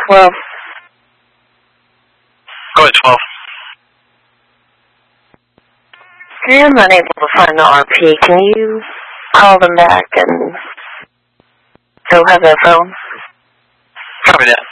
12. Go ahead, 12. I'm unable to find the RP. Can you call them back and they'll have their phone? Copy that.